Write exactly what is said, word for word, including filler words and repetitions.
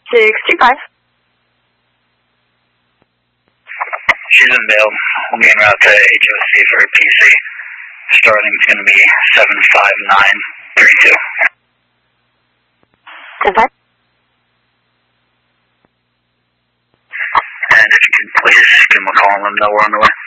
six two five. She's in bail. We'll be en route to H O C for P C. Starting's going to be seven five nine three two. ten five. And if you could please give them a call and let them know we're on the way.